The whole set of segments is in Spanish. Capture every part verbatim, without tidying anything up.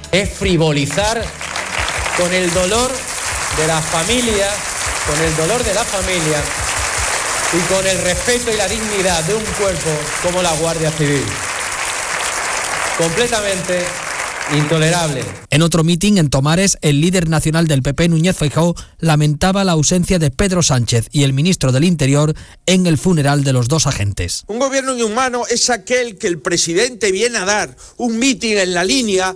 es frivolizar con el dolor de las familias, con el dolor de la familia y con el respeto y la dignidad de un cuerpo como la Guardia Civil. Completamente intolerable. En otro mitin en Tomares, el líder nacional del P P, Núñez Feijóo, lamentaba la ausencia de Pedro Sánchez y el ministro del Interior en el funeral de los dos agentes. Un gobierno inhumano es aquel que el presidente viene a dar un mitin en la línea,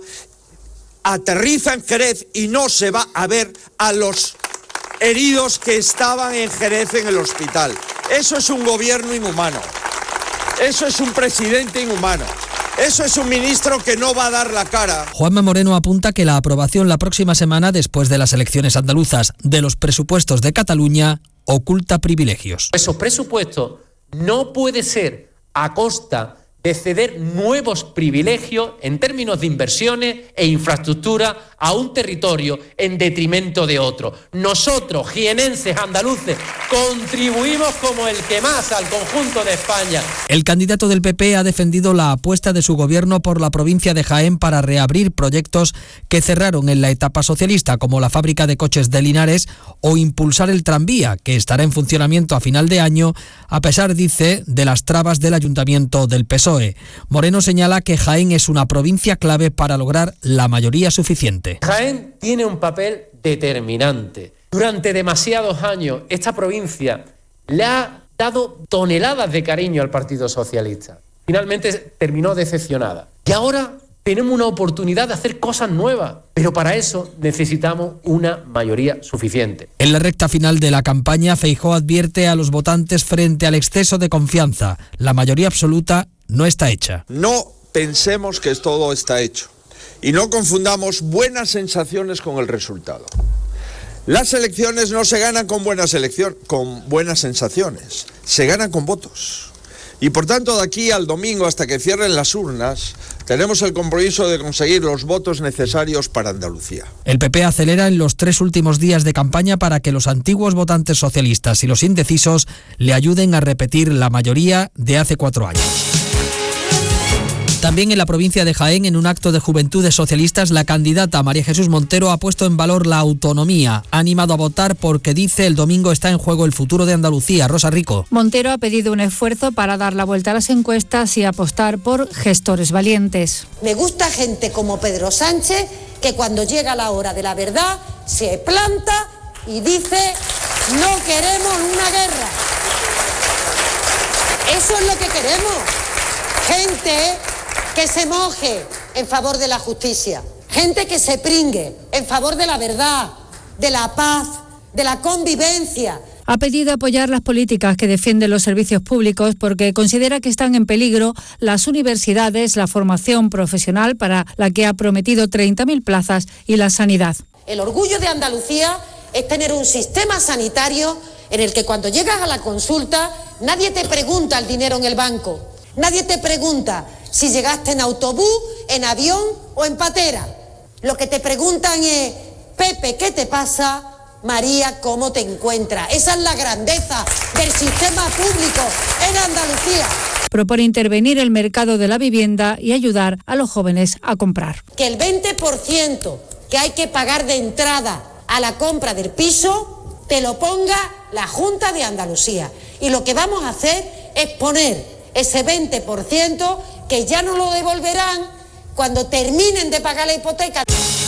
aterriza en Jerez y no se va a ver a los heridos que estaban en Jerez en el hospital. Eso es un gobierno inhumano. Eso es un presidente inhumano. Eso es un ministro que no va a dar la cara. Juanma Moreno apunta que la aprobación la próxima semana, después de las elecciones andaluzas, de los presupuestos de Cataluña oculta privilegios. Esos presupuestos no puede ser a costa de ceder nuevos privilegios en términos de inversiones e infraestructura a un territorio en detrimento de otro. Nosotros, jienenses, andaluces, contribuimos como el que más al conjunto de España. El candidato del P P ha defendido la apuesta de su gobierno por la provincia de Jaén para reabrir proyectos que cerraron en la etapa socialista, como la fábrica de coches de Linares o impulsar el tranvía, que estará en funcionamiento a final de año, a pesar, dice, de las trabas del ayuntamiento del P S O E. Moreno señala que Jaén es una provincia clave para lograr la mayoría suficiente. Jaén tiene un papel determinante. Durante demasiados años esta provincia le ha dado toneladas de cariño al Partido Socialista. Finalmente terminó decepcionada. Y ahora tenemos una oportunidad de hacer cosas nuevas, pero para eso necesitamos una mayoría suficiente. En la recta final de la campaña, Feijóo advierte a los votantes frente al exceso de confianza. La mayoría absoluta no está hecha. No pensemos que todo está hecho y no confundamos buenas sensaciones con el resultado. Las elecciones no se ganan con buenas elecciones, con buenas sensaciones, se ganan con votos. Y por tanto, de aquí al domingo, hasta que cierren las urnas, tenemos el compromiso de conseguir los votos necesarios para Andalucía. El P P acelera en los tres últimos días de campaña para que los antiguos votantes socialistas y los indecisos le ayuden a repetir la mayoría de hace cuatro años. También en la provincia de Jaén, en un acto de Juventudes Socialistas, la candidata María Jesús Montero ha puesto en valor la autonomía. Ha animado a votar porque dice el domingo está en juego el futuro de Andalucía. Rosa Rico. Montero ha pedido un esfuerzo para dar la vuelta a las encuestas y apostar por gestores valientes. Me gusta gente como Pedro Sánchez, que cuando llega la hora de la verdad se planta y dice: no queremos una guerra. Eso es lo que queremos. Gente que se moje en favor de la justicia, gente que se pringue en favor de la verdad, de la paz, de la convivencia. Ha pedido apoyar las políticas que defienden los servicios públicos porque considera que están en peligro las universidades, la formación profesional para la que ha prometido treinta mil plazas y la sanidad. El orgullo de Andalucía es tener un sistema sanitario en el que cuando llegas a la consulta nadie te pregunta el dinero en el banco, nadie te pregunta si llegaste en autobús, en avión o en patera. Lo que te preguntan es: Pepe, ¿qué te pasa? María, ¿cómo te encuentras? Esa es la grandeza del sistema público en Andalucía. Propone intervenir el mercado de la vivienda y ayudar a los jóvenes a comprar. Que el veinte por ciento que hay que pagar de entrada a la compra del piso te lo ponga la Junta de Andalucía. Y lo que vamos a hacer es poner ese veinte por ciento que ya no lo devolverán cuando terminen de pagar la hipoteca.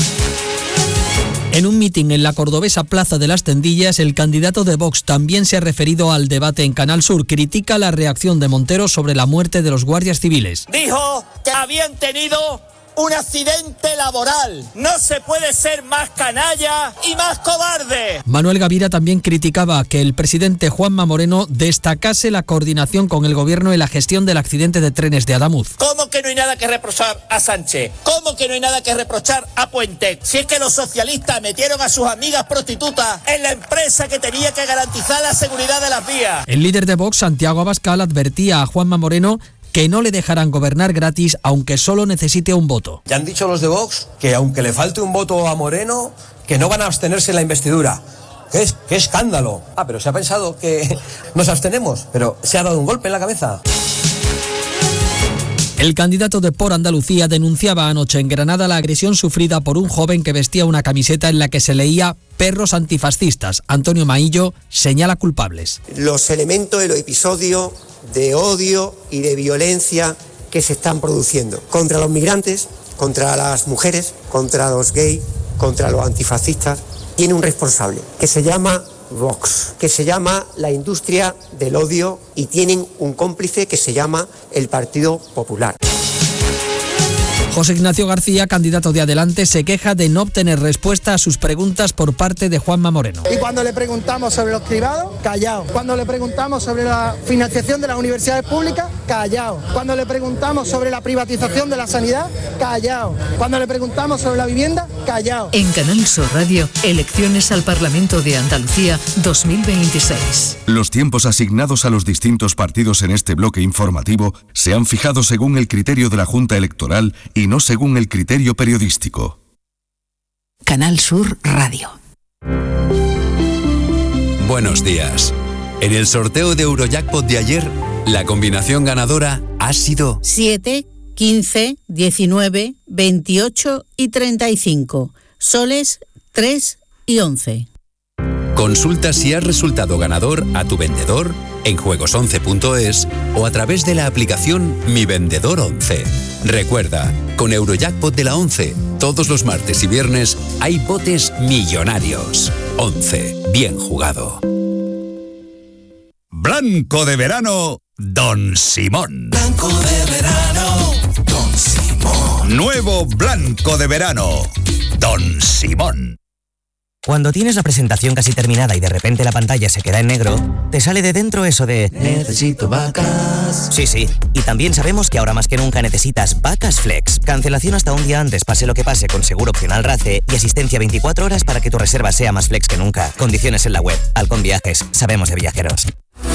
En un mitin en la cordobesa Plaza de las Tendillas, el candidato de Vox también se ha referido al debate en Canal Sur. Critica la reacción de Montero sobre la muerte de los guardias civiles. Dijo que habían tenido un accidente laboral. No se puede ser más canalla y más cobarde. Manuel Gavira también criticaba que el presidente Juanma Moreno destacase la coordinación con el gobierno en la gestión del accidente de trenes de Adamuz. ¿Cómo que no hay nada que reprochar a Sánchez? ¿Cómo que no hay nada que reprochar a Puente? Si es que los socialistas metieron a sus amigas prostitutas en la empresa que tenía que garantizar la seguridad de las vías. El líder de Vox, Santiago Abascal, advertía a Juanma Moreno que no le dejarán gobernar gratis aunque solo necesite un voto. Ya han dicho los de Vox que aunque le falte un voto a Moreno, que no van a abstenerse en la investidura. ¿Qué, es, qué escándalo? Ah, pero se ha pensado que nos abstenemos, pero se ha dado un golpe en la cabeza. El candidato de Por Andalucía denunciaba anoche en Granada la agresión sufrida por un joven que vestía una camiseta en la que se leía "Perros antifascistas". Antonio Maillo señala culpables. Los elementos de los episodios de odio y de violencia que se están produciendo contra los migrantes, contra las mujeres, contra los gays, contra los antifascistas, tiene un responsable que se llama Vox, que se llama la industria del odio, y tienen un cómplice que se llama el Partido Popular. José Ignacio García, candidato de Adelante, se queja de no obtener respuesta a sus preguntas por parte de Juanma Moreno. Y cuando le preguntamos sobre los cribados, callado. Cuando le preguntamos sobre la financiación de las universidades públicas, callado. Cuando le preguntamos sobre la privatización de la sanidad, callado. Cuando le preguntamos sobre la vivienda, callado. En Canal Sur Radio, elecciones al Parlamento de Andalucía dos mil veintiséis. Los tiempos asignados a los distintos partidos en este bloque informativo se han fijado según el criterio de la Junta Electoral y no según el criterio periodístico. Canal Sur Radio. Buenos días. En el sorteo de Eurojackpot de ayer, la combinación ganadora ha sido siete, quince, diecinueve, veintiocho y treinta y cinco. Soles tres y once. Consulta si has resultado ganador a tu vendedor en juegos once punto es o a través de la aplicación Mi Vendedor once. Recuerda, con Eurojackpot de la once, todos los martes y viernes hay botes millonarios. once. Bien jugado. Blanco de verano, Don Simón. Blanco de verano, Don Simón. Nuevo Blanco de verano, Don Simón. Cuando tienes la presentación casi terminada y de repente la pantalla se queda en negro, te sale de dentro eso de necesito vacas. Sí, sí. Y también sabemos que ahora más que nunca necesitas Vacas Flex. Cancelación hasta un día antes, pase lo que pase, con seguro opcional RACE y asistencia veinticuatro horas para que tu reserva sea más flex que nunca. Condiciones en la web. Halcón Viajes. Sabemos de viajeros.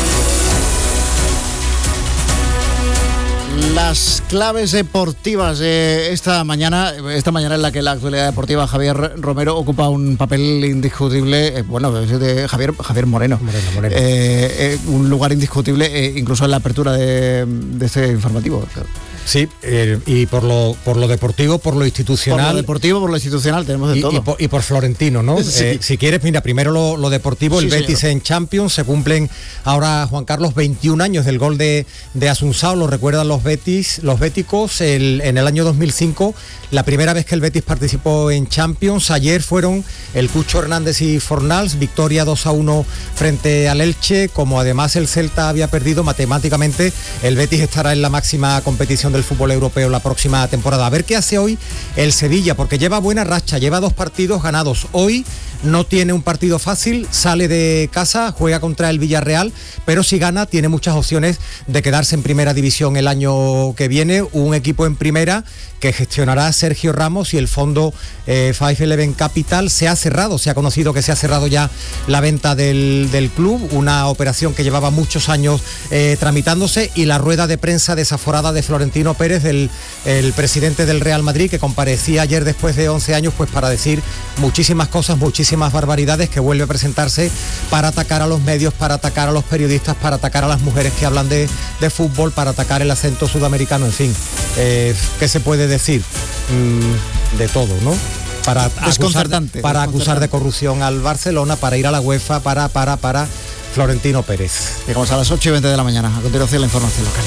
Las claves deportivas de esta mañana, esta mañana en la que la actualidad deportiva, Javier Romero ocupa un papel indiscutible, eh, bueno, de Javier Javier Moreno, Moreno, Moreno. Eh, eh, un lugar indiscutible, eh, incluso en la apertura de, de este informativo. Sí, eh, y por lo por lo deportivo, por lo institucional. Por lo deportivo, por lo institucional, tenemos de y, todo. Y por, y por Florentino, ¿no? Sí. Eh, si quieres, mira, primero lo, lo deportivo, el sí, Betis señor. En Champions, se cumplen ahora, Juan Carlos, veintiún años del gol de, de Asunsao, lo recuerdan los Betis, los béticos, el, en el año dos mil cinco, la primera vez que el Betis participó en Champions. Ayer fueron el Cucho Hernández y Fornals, victoria dos a uno frente al Elche. Como además el Celta había perdido, matemáticamente el Betis estará en la máxima competición del fútbol europeo la próxima temporada. A ver qué hace hoy el Sevilla, porque lleva buena racha, lleva dos partidos ganados. Hoy no tiene un partido fácil, sale de casa, juega contra el Villarreal, pero si gana tiene muchas opciones de quedarse en primera división el año que viene. Un equipo en primera que gestionará Sergio Ramos y el fondo eh, Five Eleven Capital. Se ha cerrado, se ha conocido que se ha cerrado ya la venta del, del club, una operación que llevaba muchos años eh, tramitándose, y la rueda de prensa desaforada de Florentino Pérez, el, el presidente del Real Madrid, que comparecía ayer después de once años pues para decir muchísimas cosas, muchísimas barbaridades, que vuelve a presentarse para atacar a los medios, para atacar a los periodistas, para atacar a las mujeres que hablan de, de fútbol, para atacar el acento sudamericano, en fin, eh, ¿qué se puede decir? Mm, de todo, ¿no? Para acusar, para acusar de corrupción al Barcelona, para ir a la UEFA, para, para, para Florentino Pérez. Llegamos a las ocho y veinte de la mañana. A continuación la información local.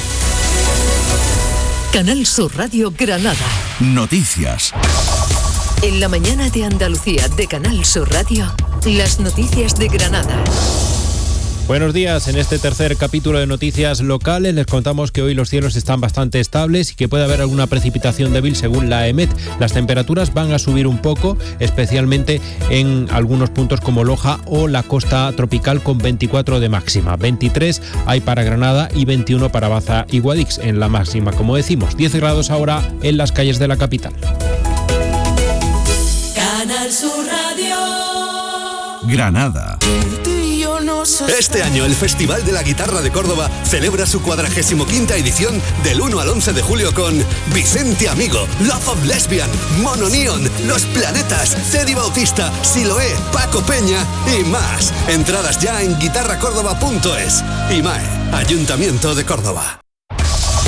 Canal Sur Radio Granada. Noticias. En la mañana de Andalucía de Canal Sur Radio, las noticias de Granada. Buenos días. En este tercer capítulo de Noticias Locales les contamos que hoy los cielos están bastante estables y que puede haber alguna precipitación débil según la EMET. Las temperaturas van a subir un poco, especialmente en algunos puntos como Loja o la costa tropical, con veinticuatro de máxima. veintitrés hay para Granada y veintiuno para Baza y Guadix en la máxima, como decimos. diez grados ahora en las calles de la capital. Canal Sur Radio Granada. Este año el Festival de la Guitarra de Córdoba celebra su cuadragésimo quinta edición del uno al once de julio con Vicente Amigo, Love of Lesbian, Mono Neon, Los Planetas, Teddy Bautista, Siloé, Paco Peña y más. Entradas ya en guitarra córdoba punto es. I M A E, Ayuntamiento de Córdoba.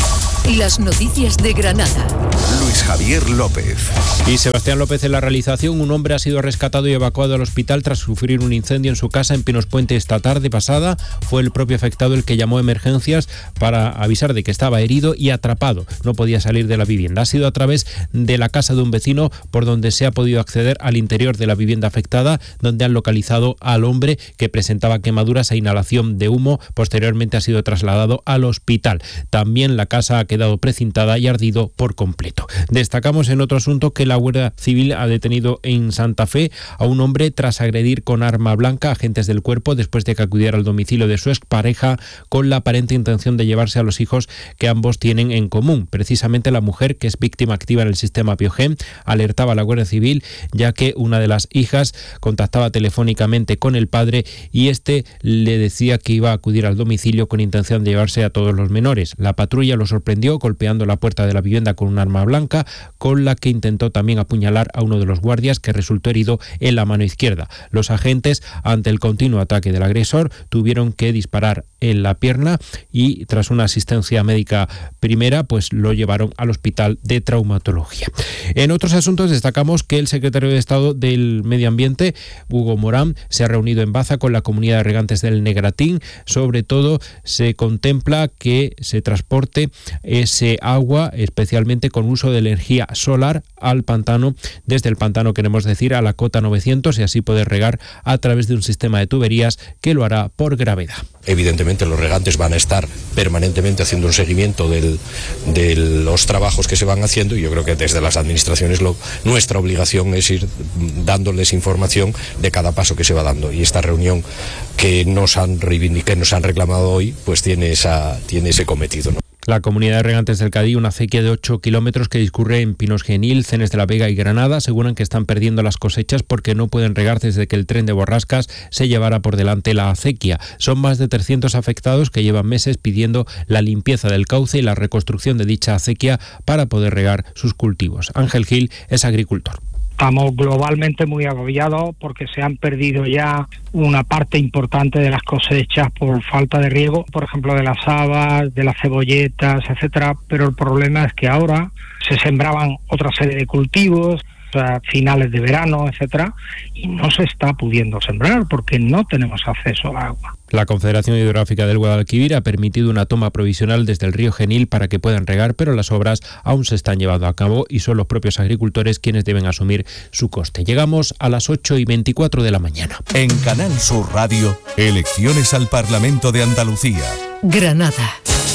Las noticias de Granada. Luis Javier López. Y Sebastián López en la realización. Un hombre ha sido rescatado y evacuado al hospital tras sufrir un incendio en su casa en Pinospuente esta tarde pasada. Fue el propio afectado el que llamó a emergencias para avisar de que estaba herido y atrapado. No podía salir de la vivienda. Ha sido a través de la casa de un vecino por donde se ha podido acceder al interior de la vivienda afectada, donde han localizado al hombre que presentaba quemaduras e inhalación de humo. Posteriormente ha sido trasladado al hospital. También la casa ha quedado precintada y ardido por completo. Destacamos en otro asunto que la Guardia Civil ha detenido en Santa Fe a un hombre tras agredir con arma blanca a agentes del cuerpo después de que acudiera al domicilio de su expareja con la aparente intención de llevarse a los hijos que ambos tienen en común. Precisamente la mujer, que es víctima activa en el sistema Biogen, alertaba a la Guardia Civil ya que una de las hijas contactaba telefónicamente con el padre y este le decía que iba a acudir al domicilio con intención de llevarse a todos los menores. La patrulla lo sorprendió golpeando la puerta de la vivienda con un arma blanca, con la que intentó también apuñalar a uno de los guardias, que resultó herido en la mano izquierda. Los agentes, ante el continuo ataque del agresor, tuvieron que disparar en la pierna y tras una asistencia médica primera, pues lo llevaron al hospital de traumatología. En otros asuntos destacamos que el secretario de Estado del Medio Ambiente, Hugo Morán, se ha reunido en Baza con la comunidad de regantes del Negratín. Sobre todo se contempla que se transporte ese agua, especialmente con uso de energía solar, al pantano, desde el pantano queremos decir a la cota novecientos, y así poder regar a través de un sistema de tuberías que lo hará por gravedad. Evidentemente los regantes van a estar permanentemente haciendo un seguimiento del, de los trabajos que se van haciendo, y yo creo que desde las administraciones lo, nuestra obligación es ir dándoles información de cada paso que se va dando, y esta reunión que nos han reivindicado, que nos han reclamado hoy, pues tiene, esa, tiene ese cometido, ¿no? La comunidad de regantes del Cadí, una acequia de ocho kilómetros que discurre en Pinos Genil, Cenes de la Vega y Granada, aseguran que están perdiendo las cosechas porque no pueden regar desde que el tren de borrascas se llevara por delante la acequia. Son más de trescientos afectados que llevan meses pidiendo la limpieza del cauce y la reconstrucción de dicha acequia para poder regar sus cultivos. Ángel Gil es agricultor. Estamos globalmente muy agobiados porque se han perdido ya una parte importante de las cosechas por falta de riego, por ejemplo de las habas, de las cebolletas, etcétera. Pero el problema es que ahora se sembraban otra serie de cultivos a finales de verano, etcétera, y no se está pudiendo sembrar porque no tenemos acceso al agua. La Confederación Hidrográfica del Guadalquivir ha permitido una toma provisional desde el río Genil para que puedan regar, pero las obras aún se están llevando a cabo y son los propios agricultores quienes deben asumir su coste. Llegamos a las ocho y veinticuatro de la mañana. En Canal Sur Radio, elecciones al Parlamento de Andalucía. Granada.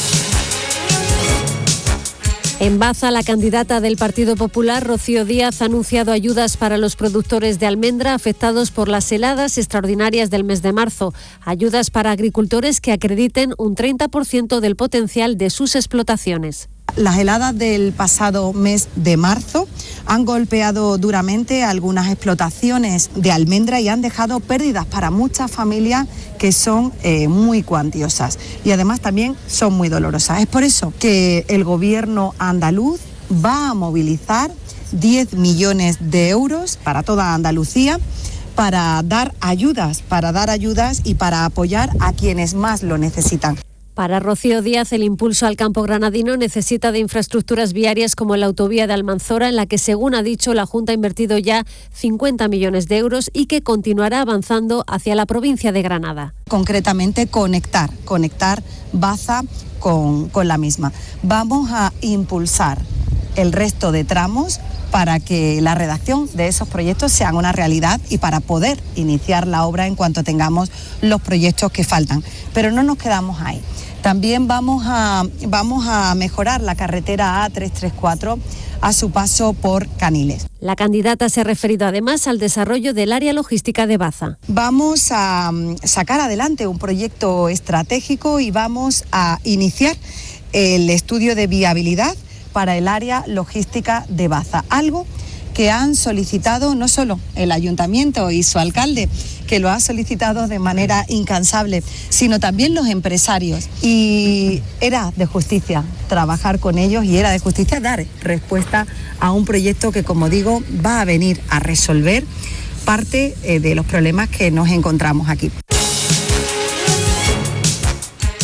En Baza, la candidata del Partido Popular, Rocío Díaz, ha anunciado ayudas para los productores de almendra afectados por las heladas extraordinarias del mes de marzo. Ayudas para agricultores que acrediten un treinta por ciento del potencial de sus explotaciones. Las heladas del pasado mes de marzo han golpeado duramente algunas explotaciones de almendra y han dejado pérdidas para muchas familias que son eh, muy cuantiosas y además también son muy dolorosas. Es por eso que el gobierno andaluz va a movilizar diez millones de euros para toda Andalucía para dar ayudas, para dar ayudas y para apoyar a quienes más lo necesitan. Para Rocío Díaz, el impulso al campo granadino necesita de infraestructuras viarias como la autovía de Almanzora, en la que, según ha dicho, la Junta ha invertido ya cincuenta millones de euros y que continuará avanzando hacia la provincia de Granada. Concretamente, conectar, conectar Baza con, con la misma. Vamos a impulsar el resto de tramos para que la redacción de esos proyectos sean una realidad y para poder iniciar la obra en cuanto tengamos los proyectos que faltan. Pero no nos quedamos ahí. También vamos a, vamos a mejorar la carretera A trescientos treinta y cuatro a su paso por Caniles. La candidata se ha referido además al desarrollo del área logística de Baza. Vamos a sacar adelante un proyecto estratégico y vamos a iniciar el estudio de viabilidad para el área logística de Baza, algo que han solicitado no solo el ayuntamiento y su alcalde, que lo ha solicitado de manera incansable, sino también los empresarios. Y era de justicia trabajar con ellos y era de justicia dar respuesta a un proyecto que, como digo, va a venir a resolver parte de los problemas que nos encontramos aquí.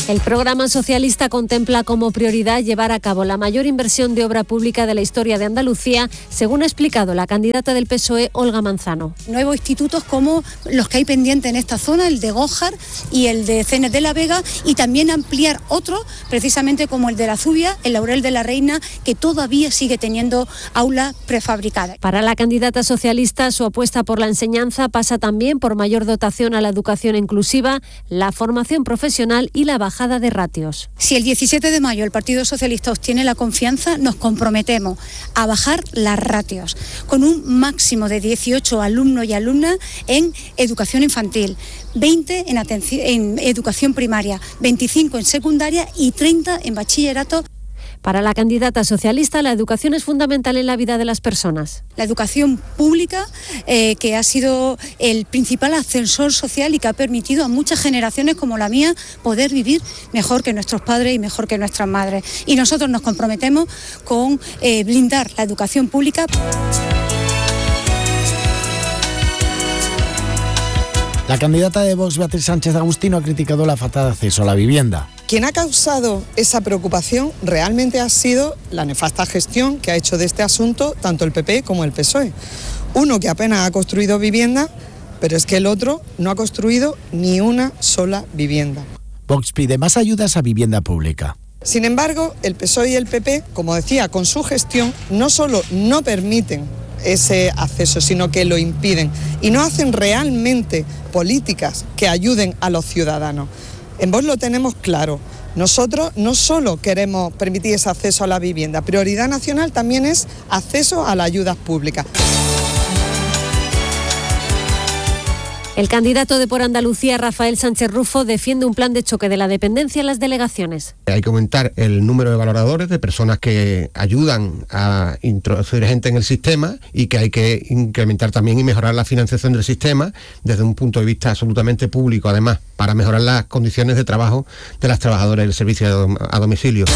El programa socialista contempla como prioridad llevar a cabo la mayor inversión de obra pública de la historia de Andalucía, según ha explicado la candidata del P S O E, Olga Manzano. Nuevos institutos como los que hay pendientes en esta zona, el de Gójar y el de Cenes de la Vega, y también ampliar otros, precisamente como el de la Zubia, el Laurel de la Reina, que todavía sigue teniendo aulas prefabricadas. Para la candidata socialista, su apuesta por la enseñanza pasa también por mayor dotación a la educación inclusiva, la formación profesional y la baja de ratios. Si el diecisiete de mayo el Partido Socialista obtiene la confianza, nos comprometemos a bajar las ratios con un máximo de dieciocho alumnos y alumnas en educación infantil, veinte en, atención, en educación primaria, veinticinco en secundaria y treinta en bachillerato. Para la candidata socialista, la educación es fundamental en la vida de las personas. La educación pública, eh, que ha sido el principal ascensor social y que ha permitido a muchas generaciones como la mía poder vivir mejor que nuestros padres y mejor que nuestras madres. Y nosotros nos comprometemos con eh, blindar la educación pública. La candidata de Vox, Beatriz Sánchez Agustino, ha criticado la falta de acceso a la vivienda. Quien ha causado esa preocupación realmente ha sido la nefasta gestión que ha hecho de este asunto tanto el P P como el P S O E. Uno que apenas ha construido vivienda, pero es que el otro no ha construido ni una sola vivienda. Vox pide más ayudas a vivienda pública. Sin embargo, el P S O E y el P P, como decía, con su gestión no solo no permiten ese acceso, sino que lo impiden y no hacen realmente políticas que ayuden a los ciudadanos. En Vox lo tenemos claro. Nosotros no solo queremos permitir ese acceso a la vivienda, prioridad nacional también es acceso a las ayudas públicas. El candidato de Por Andalucía, Rafael Sánchez Rufo, defiende un plan de choque de la dependencia en las delegaciones. Hay que aumentar el número de valoradores, de personas que ayudan a introducir gente en el sistema, y que hay que incrementar también y mejorar la financiación del sistema desde un punto de vista absolutamente público, además, para mejorar las condiciones de trabajo de las trabajadoras del servicio a domicilio.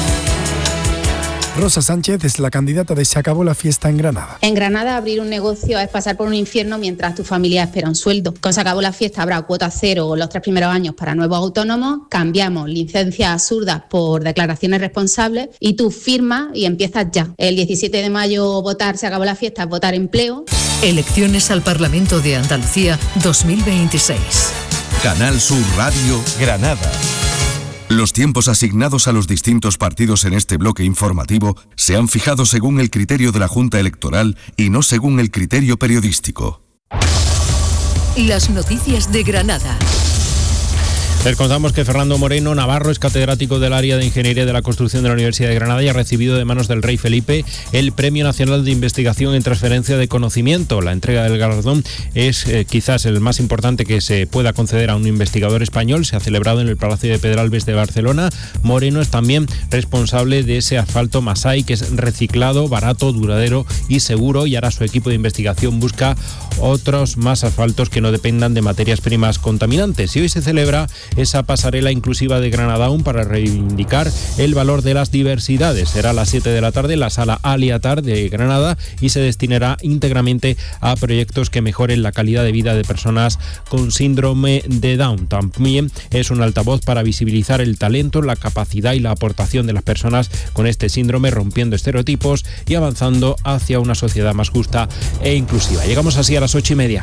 Rosa Sánchez es la candidata de Se acabó la fiesta en Granada. En Granada, abrir un negocio es pasar por un infierno mientras tu familia espera un sueldo. Con Se acabó la fiesta habrá cuota cero los tres primeros años para nuevos autónomos, cambiamos licencias absurdas por declaraciones responsables y tú firmas y empiezas ya. El diecisiete de mayo votar Se acabó la fiesta es votar empleo. Elecciones al Parlamento de Andalucía dos mil veintiséis. Canal Sur Radio, Granada. Los tiempos asignados a los distintos partidos en este bloque informativo se han fijado según el criterio de la Junta Electoral y no según el criterio periodístico. Las noticias de Granada. Les contamos que Fernando Moreno Navarro es catedrático del área de Ingeniería de la Construcción de la Universidad de Granada y ha recibido de manos del Rey Felipe el Premio Nacional de Investigación en Transferencia de Conocimiento. La entrega del galardón es eh, quizás el más importante que se pueda conceder a un investigador español. Se ha celebrado en el Palacio de Pedralbes de Barcelona. Moreno es también responsable de ese asfalto Masai, que es reciclado, barato, duradero y seguro, y ahora su equipo de investigación busca otros más asfaltos que no dependan de materias primas contaminantes. Y hoy se celebra esa pasarela inclusiva de Granadaun para reivindicar el valor de las diversidades. Será a las siete de la tarde en la sala Aliatar de Granada y se destinará íntegramente a proyectos que mejoren la calidad de vida de personas con síndrome de Down. También es un altavoz para visibilizar el talento, la capacidad y la aportación de las personas con este síndrome, rompiendo estereotipos y avanzando hacia una sociedad más justa e inclusiva. Llegamos así a las ocho y media.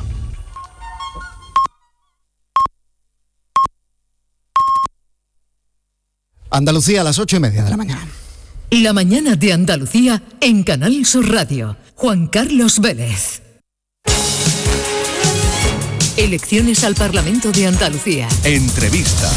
Andalucía a las ocho y media de la mañana. La mañana de Andalucía en Canal Sur Radio. Juan Carlos Vélez. Elecciones al Parlamento de Andalucía. Entrevista.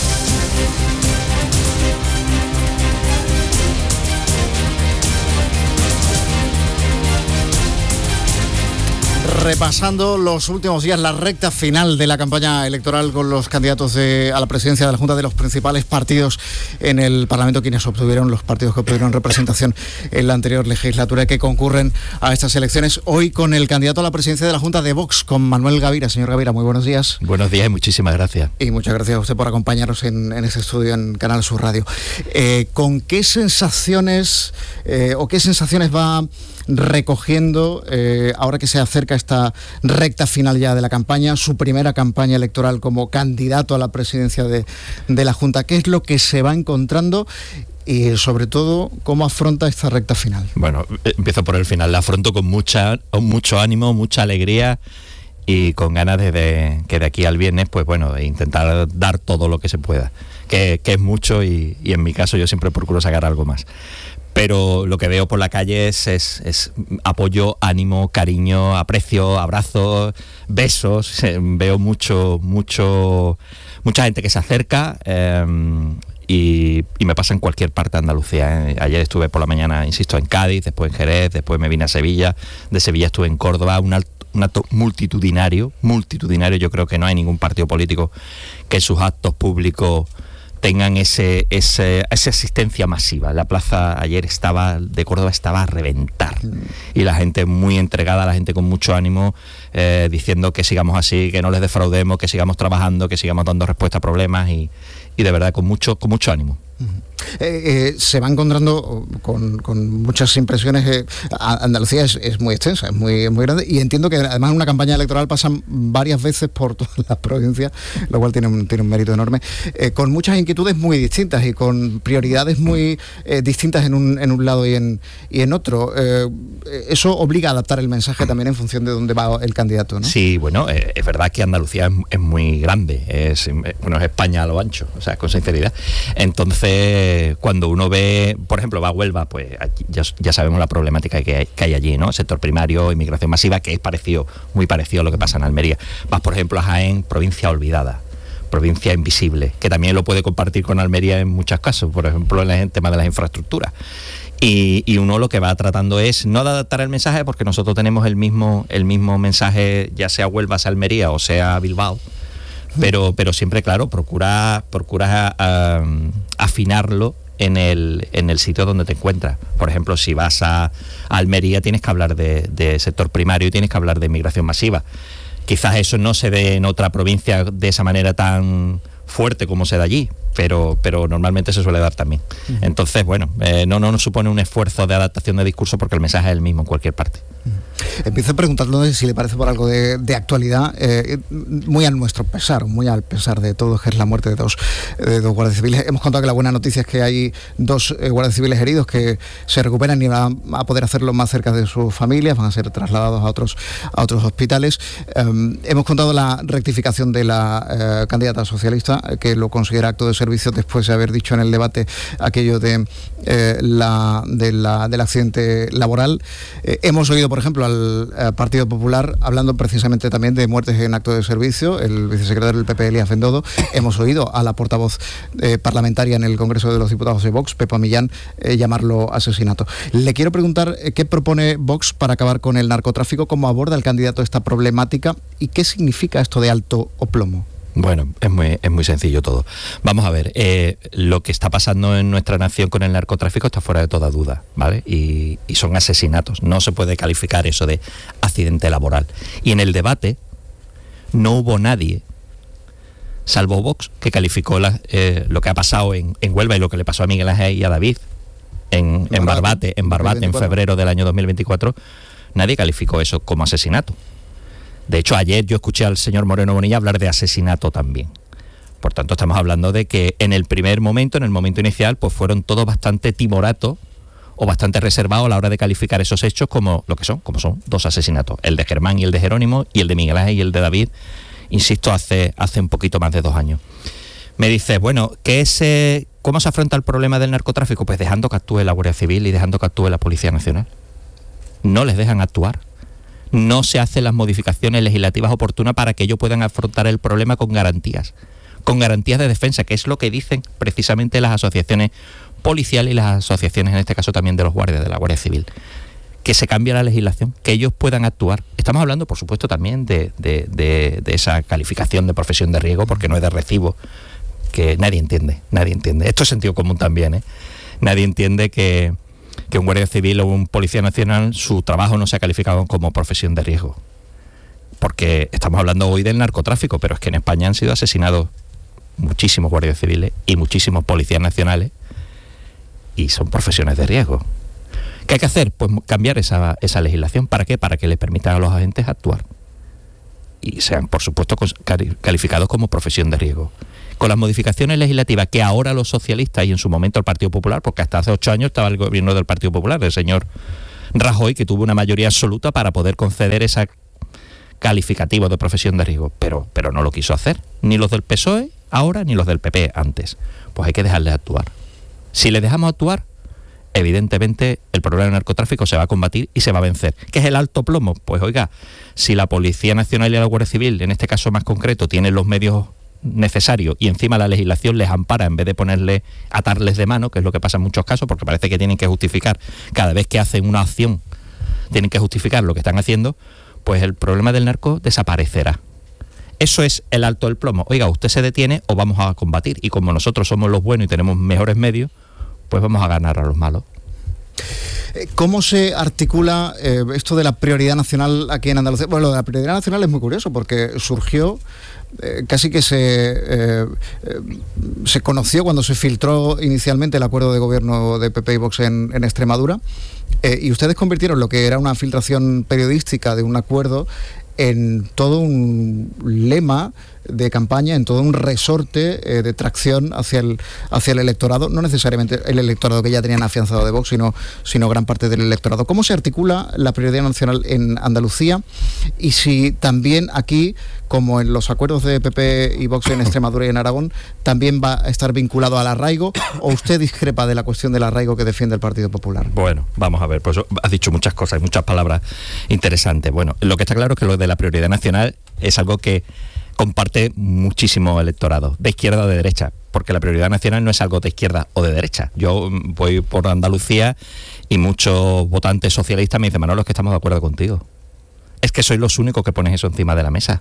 Repasando los últimos días, la recta final de la campaña electoral con los candidatos de, a la presidencia de la Junta de los principales partidos en el Parlamento, quienes obtuvieron, los partidos que obtuvieron representación en la anterior legislatura y que concurren a estas elecciones. Hoy con el candidato a la presidencia de la Junta de Vox, con Manuel Gavira. Señor Gavira, muy buenos días. Buenos días y muchísimas gracias. Y muchas gracias a usted por acompañarnos en, en este estudio en Canal Sur Radio. Eh, ¿Con qué sensaciones eh, o qué sensaciones va recogiendo, eh, ahora que se acerca esta recta final ya de la campaña, su primera campaña electoral como candidato a la presidencia de, de la Junta? ¿Qué es lo que se va encontrando? Y sobre todo, ¿cómo afronta esta recta final? Bueno, empiezo por el final. La afronto con mucha, mucho ánimo, mucha alegría y con ganas de, de que de aquí al viernes, pues bueno, intentar dar todo lo que se pueda, que, que es mucho y, y en mi caso yo siempre procuro sacar algo más. Pero lo que veo por la calle es, es, es apoyo, ánimo, cariño, aprecio, abrazos, besos. Veo mucho, mucho, mucha gente que se acerca. Eh, Y, y me pasa en cualquier parte de Andalucía, ¿eh? Ayer estuve por la mañana, insisto, en Cádiz, después en Jerez, después me vine a Sevilla, de Sevilla estuve en Córdoba, un, alto, un acto multitudinario, multitudinario. Yo creo que no hay ningún partido político que en sus actos públicos tengan ese, ese, esa asistencia masiva. La plaza ayer estaba, de Córdoba estaba a reventar, y la gente muy entregada, la gente con mucho ánimo, eh, diciendo que sigamos así, que no les defraudemos, que sigamos trabajando, que sigamos dando respuesta a problemas y y de verdad con mucho con mucho ánimo. Eh, eh, se va encontrando con, con muchas impresiones. eh, Andalucía es, es muy extensa, es muy, muy grande, y entiendo que además en una campaña electoral pasan varias veces por todas las provincias, lo cual tiene un, tiene un mérito enorme, eh, con muchas inquietudes muy distintas y con prioridades muy eh, distintas en un, en un lado y en, y en otro. Eh, eso obliga a adaptar el mensaje también en función de dónde va el candidato, ¿no? Sí, bueno, eh, es verdad que Andalucía es, es muy grande, es, bueno, es España a lo ancho, o sea, con sinceridad. Entonces, cuando uno ve, por ejemplo, va a Huelva, pues aquí ya, ya sabemos la problemática que hay, que hay allí, ¿no? Sector primario, inmigración masiva, que es parecido, muy parecido a lo que pasa en Almería. Vas, por ejemplo, a Jaén, provincia olvidada, provincia invisible, que también lo puede compartir con Almería en muchos casos, por ejemplo, en el tema de las infraestructuras. Y, y uno lo que va tratando es no de adaptar el mensaje, porque nosotros tenemos el mismo, el mismo mensaje, ya sea Huelva, sea Almería o sea Bilbao, pero pero siempre, claro, procura procura uh, afinarlo en el en el sitio donde te encuentras. Por ejemplo, si vas a, a Almería, tienes que hablar de, de sector primario y tienes que hablar de inmigración masiva. Quizás eso no se dé en otra provincia de esa manera tan fuerte como se da allí, pero pero normalmente se suele dar también. Uh-huh. Entonces, bueno, eh, no, no nos supone un esfuerzo de adaptación de discurso, porque el mensaje es el mismo en cualquier parte. Uh-huh. Empiezo preguntándole si le parece por algo de, de actualidad, eh, muy a nuestro pesar, muy al pesar de todos, que es la muerte de dos, de dos guardias civiles. Hemos contado que la buena noticia es que hay dos eh, guardias civiles heridos que se recuperan y van a poder hacerlo más cerca de sus familias, van a ser trasladados a otros, a otros hospitales. Eh, hemos contado la rectificación de la eh, candidata socialista, que lo considera acto de servicio después de haber dicho en el debate aquello de, eh, la, de la, del accidente laboral. Eh, hemos oído, por ejemplo, al eh, Partido Popular hablando precisamente también de muertes en acto de servicio, el vicesecretario del P P, Elías Bendodo. Hemos oído a la portavoz eh, parlamentaria en el Congreso de los Diputados de Vox, Pepa Millán, eh, llamarlo asesinato. Le quiero preguntar eh, qué propone Vox para acabar con el narcotráfico, cómo aborda el candidato esta problemática y qué significa esto de alto o plomo. Bueno, es muy, es muy sencillo todo. Vamos a ver, eh, lo que está pasando en nuestra nación con el narcotráfico está fuera de toda duda, ¿vale? Y, y son asesinatos. No se puede calificar eso de accidente laboral. Y en el debate no hubo nadie, salvo Vox, que calificó la, eh, lo que ha pasado en, en Huelva y lo que le pasó a Miguel Ángel y a David en, en Barbate, en Barbate en febrero del año dos mil veinticuatro. Nadie calificó eso como asesinato. De hecho, ayer yo escuché al señor Moreno Bonilla hablar de asesinato también. Por tanto, estamos hablando de que en el primer momento, en el momento inicial, pues fueron todos bastante timoratos o bastante reservados a la hora de calificar esos hechos como lo que son, como son dos asesinatos. El de Germán y el de Jerónimo, y el de Miguel Ángel y el de David, insisto, hace, hace un poquito más de dos años. Me dice, bueno, ¿qué es, eh, ¿cómo se afronta el problema del narcotráfico? Pues dejando que actúe la Guardia Civil y dejando que actúe la Policía Nacional. No les dejan actuar. No se hacen las modificaciones legislativas oportunas para que ellos puedan afrontar el problema con garantías, con garantías de defensa, que es lo que dicen precisamente las asociaciones policiales y las asociaciones, en este caso también de los guardias de la Guardia Civil, que se cambie la legislación, que ellos puedan actuar. Estamos hablando, por supuesto, también de, de, de, de esa calificación de profesión de riesgo, porque no es de recibo, que nadie entiende, nadie entiende. Esto es sentido común también, ¿eh? Nadie entiende que que un guardia civil o un policía nacional, su trabajo no sea calificado como profesión de riesgo. Porque estamos hablando hoy del narcotráfico, pero es que en España han sido asesinados muchísimos guardias civiles y muchísimos policías nacionales, y son profesiones de riesgo. ¿Qué hay que hacer? Pues cambiar esa, esa legislación. ¿Para qué? Para que les permitan a los agentes actuar. Y sean, por supuesto, calificados como profesión de riesgo. Con las modificaciones legislativas que ahora los socialistas y en su momento el Partido Popular, porque hasta hace ocho años estaba el gobierno del Partido Popular, del señor Rajoy, que tuvo una mayoría absoluta para poder conceder ese calificativo de profesión de riesgo, pero, pero no lo quiso hacer. Ni los del P S O E ahora, ni los del P P antes. Pues hay que dejarles actuar. Si les dejamos actuar, evidentemente el problema del narcotráfico se va a combatir y se va a vencer. ¿Qué es el alto plomo? Pues oiga, si la Policía Nacional y la Guardia Civil, en este caso más concreto, tienen los medios necesarios y encima la legislación les ampara en vez de ponerle, atarles de mano, que es lo que pasa en muchos casos, porque parece que tienen que justificar, cada vez que hacen una acción, tienen que justificar lo que están haciendo, pues el problema del narco desaparecerá. Eso es el alto del plomo. Oiga, usted se detiene o vamos a combatir, y como nosotros somos los buenos y tenemos mejores medios, pues vamos a ganar a los malos. ¿Cómo se articula eh, esto de la prioridad nacional aquí en Andalucía? Bueno, lo de la prioridad nacional es muy curioso porque surgió, eh, casi que se, eh, eh, se conoció cuando se filtró inicialmente el acuerdo de gobierno de P P y Vox en, en Extremadura, eh, y ustedes convirtieron lo que era una filtración periodística de un acuerdo en todo un lema de campaña, en todo un resorte eh, de tracción hacia el hacia el electorado, no necesariamente el electorado que ya tenían afianzado de Vox, sino, sino gran parte del electorado. ¿Cómo se articula la prioridad nacional en Andalucía? Y si también aquí, como en los acuerdos de P P y Vox en Extremadura y en Aragón, también va a estar vinculado al arraigo, o usted discrepa de la cuestión del arraigo que defiende el Partido Popular. Bueno, vamos a ver, pues has dicho muchas cosas, muchas palabras interesantes. Bueno, lo que está claro es que lo de la prioridad nacional es algo que comparte muchísimo electorado, de izquierda o de derecha, porque la prioridad nacional no es algo de izquierda o de derecha. Yo voy por Andalucía y muchos votantes socialistas me dicen: Manolo, es que estamos de acuerdo contigo. Es que sois los únicos que ponéis eso encima de la mesa.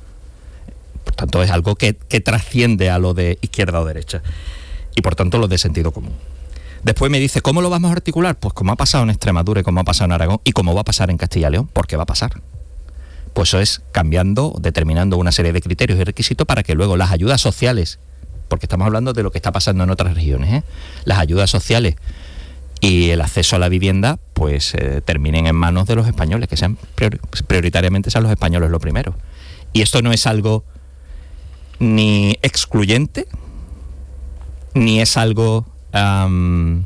Por tanto, es algo que, que trasciende a lo de izquierda o derecha. Y por tanto, lo de sentido común. Después me dice: ¿cómo lo vamos a articular? Pues como ha pasado en Extremadura y como ha pasado en Aragón y como va a pasar en Castilla y León, porque va a pasar. Pues eso es cambiando, determinando una serie de criterios y requisitos para que luego las ayudas sociales, porque estamos hablando de lo que está pasando en otras regiones, ¿eh? Las ayudas sociales y el acceso a la vivienda, pues eh, terminen en manos de los españoles, que sean priori- prioritariamente sean los españoles lo primero. Y esto no es algo ni excluyente, ni es algo um,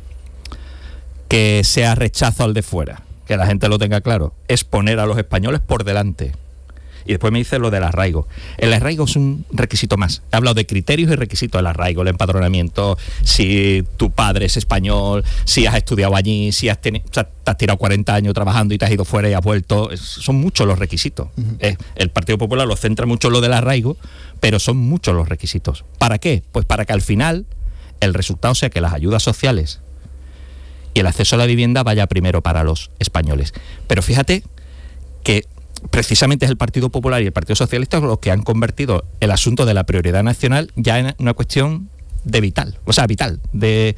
que sea rechazo al de fuera. Que la gente lo tenga claro, es poner a los españoles por delante. Y después me dice lo del arraigo. El arraigo es un requisito más. He hablado de criterios y requisitos del arraigo, el empadronamiento, si tu padre es español, si has estudiado allí, si has, teni- o sea, te has tirado cuarenta años trabajando y te has ido fuera y has vuelto. Es, son muchos los requisitos. Uh-huh. eh, el Partido Popular lo centra mucho en lo del arraigo, pero son muchos los requisitos. ¿Para qué? Pues para que al final el resultado sea que las ayudas sociales y el acceso a la vivienda vaya primero para los españoles. Pero fíjate que precisamente es el Partido Popular y el Partido Socialista los que han convertido el asunto de la prioridad nacional ya en una cuestión de vital, o sea, vital, de,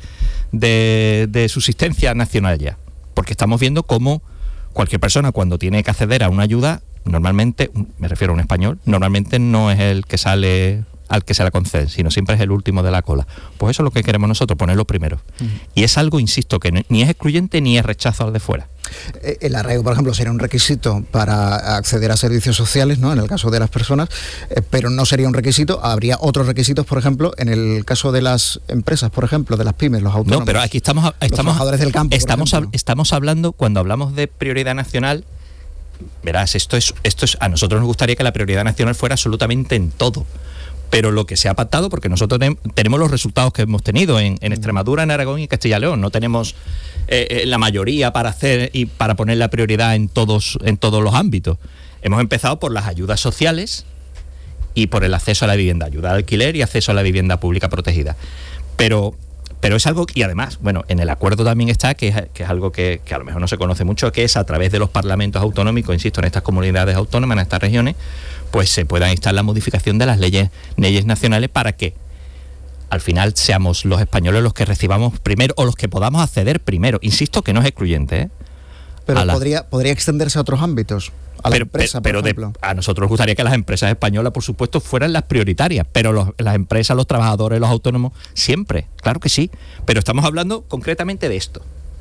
de, de subsistencia nacional ya. Porque estamos viendo cómo cualquier persona cuando tiene que acceder a una ayuda, normalmente, me refiero a un español, normalmente no es el que sale al que se la concede, sino siempre es el último de la cola. Pues eso es lo que queremos nosotros, ponerlo primero. Uh-huh. Y es algo, insisto, que ni es excluyente ni es rechazo al de fuera. El arraigo, por ejemplo, sería un requisito para acceder a servicios sociales, ¿no?, en el caso de las personas, eh, pero no sería un requisito. Habría otros requisitos, por ejemplo, en el caso de las empresas, por ejemplo, de las pymes, los autónomos. No, pero aquí estamos, estamos los trabajadores del campo. Estamos, hab, estamos hablando, cuando hablamos de prioridad nacional, verás, esto es, esto es, a nosotros nos gustaría que la prioridad nacional fuera absolutamente en todo. Pero lo que se ha pactado, porque nosotros ten, tenemos los resultados que hemos tenido en, en Extremadura, en Aragón y Castilla y León, no tenemos eh, la mayoría para hacer y para poner la prioridad en todos, en todos los ámbitos. Hemos empezado por las ayudas sociales y por el acceso a la vivienda, ayuda al alquiler y acceso a la vivienda pública protegida. Pero, pero es algo, y además, bueno, en el acuerdo también está, que es, que es algo que, que a lo mejor no se conoce mucho, que es a través de los parlamentos autonómicos, insisto, en estas comunidades autónomas, en estas regiones, pues se pueda instar la modificación de las leyes, leyes nacionales para que al final seamos los españoles los que recibamos primero o los que podamos acceder primero. Insisto que no es excluyente, ¿eh? Pero a la... podría, podría extenderse a otros ámbitos, a la pero, empresa, pero, por pero ejemplo. De, a nosotros nos gustaría que las empresas españolas, por supuesto, fueran las prioritarias, pero los, las empresas, los trabajadores, los autónomos, siempre, claro que sí. Pero estamos hablando concretamente de esto.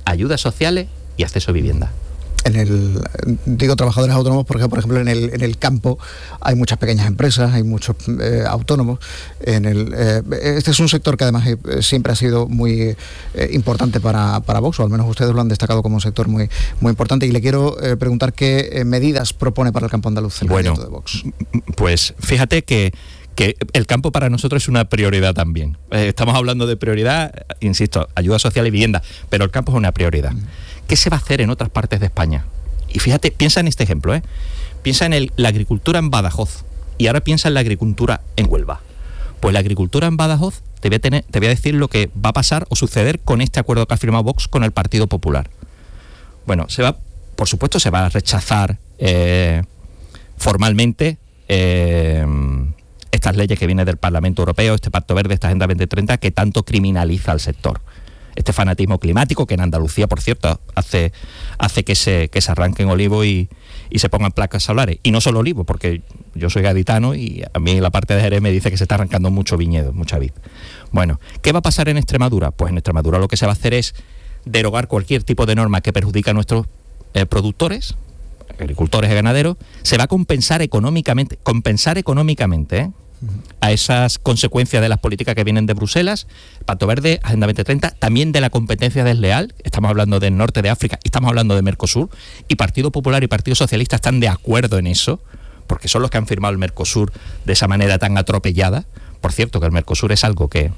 ayudas sociales y acceso a vivienda. En el, digo trabajadores autónomos porque, por ejemplo, en el, en el campo hay muchas pequeñas empresas, hay muchos eh, autónomos. En el, eh, este es un sector que además eh, siempre ha sido muy eh, importante para, para Vox, o al menos ustedes lo han destacado como un sector muy, muy importante. Y le quiero eh, preguntar qué eh, medidas propone para el campo andaluz el bueno, de Vox. Pues fíjate que que el campo para nosotros es una prioridad también. Eh, estamos hablando de prioridad, insisto, ayuda social y vivienda, pero el campo es una prioridad. Mm. ¿Qué se va a hacer en otras partes de España? Y fíjate, piensa en este ejemplo, ¿eh? Piensa en el, la agricultura en Badajoz y ahora piensa en la agricultura en Huelva. Pues la agricultura en Badajoz, te voy a, tener, te voy a decir lo que va a pasar o suceder con este acuerdo que ha firmado Vox con el Partido Popular. Bueno, se va, por supuesto se va a rechazar eh, formalmente eh, estas leyes que vienen del Parlamento Europeo, este Pacto Verde, esta Agenda veinte treinta, que tanto criminaliza al sector. Este fanatismo climático que en Andalucía, por cierto, hace, hace que se que se arranquen olivos y, y se pongan placas solares. Y no solo olivos, porque yo soy gaditano y a mí la parte de Jerez me dice que se está arrancando mucho viñedo, mucha vid. Bueno, ¿qué va a pasar en Extremadura? Pues en Extremadura lo que se va a hacer es derogar cualquier tipo de norma que perjudica a nuestros eh, productores, agricultores y ganaderos. Se va a compensar económicamente, compensar económicamente, ¿eh? a esas consecuencias de las políticas que vienen de Bruselas, Pacto Verde, Agenda veinte treinta, también de la competencia desleal. Estamos hablando del norte de África y estamos hablando de Mercosur, y Partido Popular y Partido Socialista están de acuerdo en eso, porque son los que han firmado el Mercosur de esa manera tan atropellada. Por cierto, que el Mercosur es algo que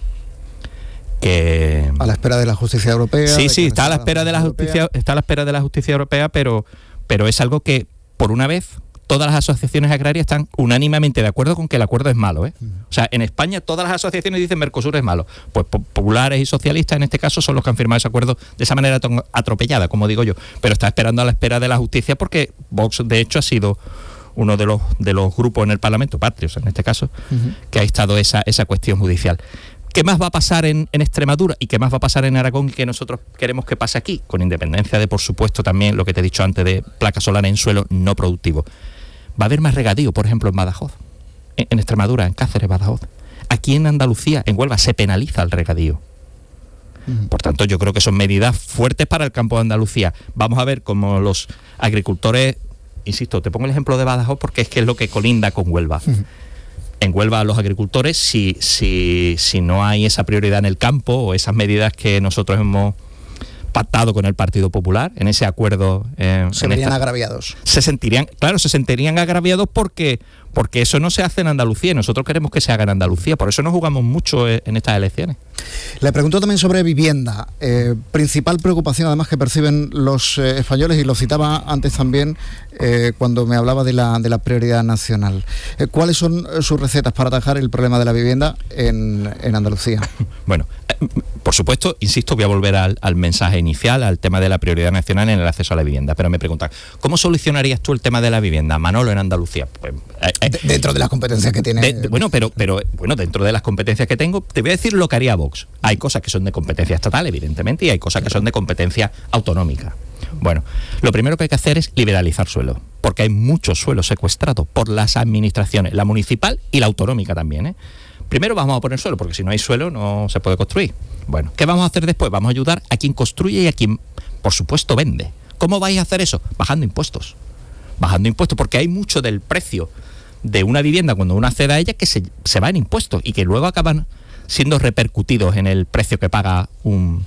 que a la espera de la justicia europea. Sí, sí, está a la espera de la justicia, está a la espera de la justicia europea, pero pero es algo que por una vez todas las asociaciones agrarias están unánimemente de acuerdo con que el acuerdo es malo, ¿eh? O sea, en España todas las asociaciones dicen Mercosur es malo. Pues populares y socialistas en este caso son los que han firmado ese acuerdo de esa manera tan atropellada, como digo yo. Pero está esperando a la espera de la justicia porque Vox, de hecho, ha sido uno de los de los grupos en el Parlamento, Patrios en este caso, uh-huh. que ha estado esa, esa cuestión judicial. ¿Qué más va a pasar en, en Extremadura y qué más va a pasar en Aragón y que nosotros queremos que pase aquí? Con independencia de, por supuesto, también lo que te he dicho antes de placas solares en suelo no productivo. Va a haber más regadío, por ejemplo, en Badajoz, en, en Extremadura, en Cáceres, Badajoz. Aquí en Andalucía, en Huelva, se penaliza el regadío. Uh-huh. Por tanto, yo creo que son medidas fuertes para el campo de Andalucía. Vamos a ver cómo los agricultores, insisto, te pongo el ejemplo de Badajoz porque es que es lo que colinda con Huelva. Uh-huh. En Huelva los agricultores, si, si, si no hay esa prioridad en el campo o esas medidas que nosotros hemos pactado con el Partido Popular en ese acuerdo, eh, se verían agraviados. Se sentirían, claro, se sentirían agraviados porque porque eso no se hace en Andalucía y nosotros queremos que se haga en Andalucía, por eso nos jugamos mucho en estas elecciones. Le pregunto también sobre vivienda, eh, principal preocupación además que perciben los eh, españoles, y lo citaba antes también eh, cuando me hablaba de la, de la prioridad nacional. Eh, ¿Cuáles son sus recetas para atajar el problema de la vivienda en, en Andalucía? Bueno, eh, por supuesto, insisto, voy a volver al, al mensaje inicial, al tema de la prioridad nacional en el acceso a la vivienda, pero me preguntan, ¿cómo solucionarías tú el tema de la vivienda, Manolo, en Andalucía? Pues, eh, eh, de, dentro de las competencias que tiene. De, de, bueno, pero, pero bueno, dentro de las competencias que tengo, te voy a decir lo que haría Vox. Hay cosas que son de competencia estatal, evidentemente, y hay cosas que son de competencia autonómica. Bueno, lo primero que hay que hacer es liberalizar suelo, porque hay muchos suelos secuestrados por las administraciones, la municipal y la autonómica también, ¿eh? Primero vamos a poner suelo, porque si no hay suelo no se puede construir. Bueno, ¿qué vamos a hacer después? Vamos a ayudar a quien construye y a quien, por supuesto, vende. ¿Cómo vais a hacer eso? Bajando impuestos. Bajando impuestos, porque hay mucho del precio de una vivienda cuando uno accede a ella que se, se va en impuestos y que luego acaban siendo repercutidos en el precio que paga un,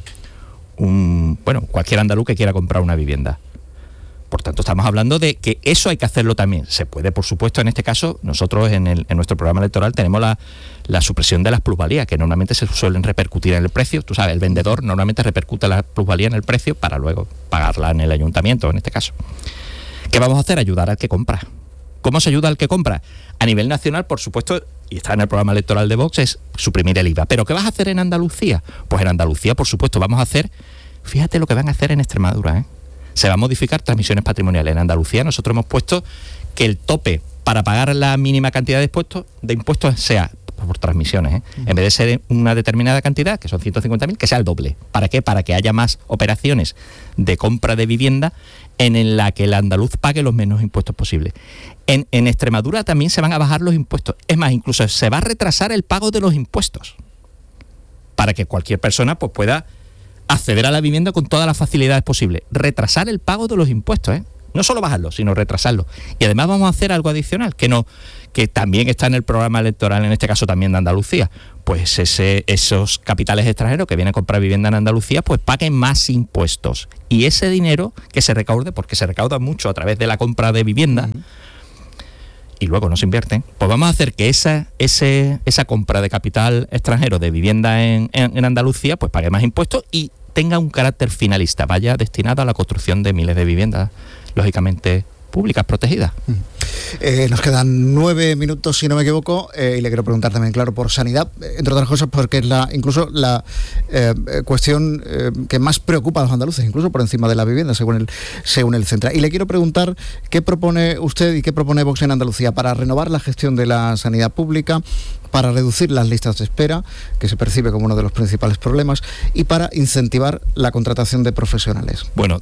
un bueno, cualquier andaluz que quiera comprar una vivienda. Por tanto, estamos hablando de que eso hay que hacerlo también. Se puede, por supuesto, en este caso, nosotros en, el, en nuestro programa electoral tenemos la, la supresión de las plusvalías, que normalmente se suelen repercutir en el precio. Tú sabes, el vendedor normalmente repercute la plusvalía en el precio para luego pagarla en el ayuntamiento, en este caso. ¿Qué vamos a hacer? Ayudar al que compra. ¿Cómo se ayuda al que compra? A nivel nacional, por supuesto, y está en el programa electoral de Vox, es suprimir el I V A. ¿Pero qué vas a hacer en Andalucía? Pues en Andalucía, por supuesto, vamos a hacer, fíjate lo que van a hacer en Extremadura, ¿eh? Se va a modificar transmisiones patrimoniales. En Andalucía nosotros hemos puesto que el tope para pagar la mínima cantidad de impuestos, de impuestos sea por transmisiones, ¿eh? En vez de ser una determinada cantidad, que son ciento cincuenta mil, que sea el doble. ¿Para qué? Para que haya más operaciones de compra de vivienda en la que el andaluz pague los menos impuestos posibles. En, en Extremadura también se van a bajar los impuestos. Es más, incluso se va a retrasar el pago de los impuestos para que cualquier persona pues pueda acceder a la vivienda con todas las facilidades posibles, retrasar el pago de los impuestos, ¿eh? No solo bajarlo, sino retrasarlo. Y además vamos a hacer algo adicional, que no, que también está en el programa electoral, en este caso también de Andalucía. Pues ese, esos capitales extranjeros que vienen a comprar vivienda en Andalucía, pues paguen más impuestos. Y ese dinero que se recaude, porque se recauda mucho a través de la compra de vivienda, uh-huh. y luego no se invierten, pues vamos a hacer que esa, ese, esa compra de capital extranjero de vivienda en, en, en Andalucía, pues pague más impuestos y tenga un carácter finalista, vaya destinado a la construcción de miles de viviendas, lógicamente públicas, protegidas. Eh, nos quedan nueve minutos, si no me equivoco, eh, y le quiero preguntar también, claro, por sanidad, entre otras cosas porque es la incluso la eh, cuestión eh, que más preocupa a los andaluces, incluso por encima de la vivienda, según el según el Centra. Y le quiero preguntar qué propone usted y qué propone Vox en Andalucía para renovar la gestión de la sanidad pública, para reducir las listas de espera, que se percibe como uno de los principales problemas, y para incentivar la contratación de profesionales. Bueno,